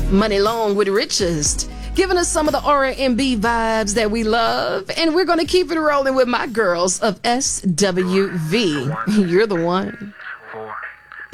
Money Long with Richest, giving us some of the R&B vibes that we love. And we're going to keep it rolling with my girls of SWV. You're the one.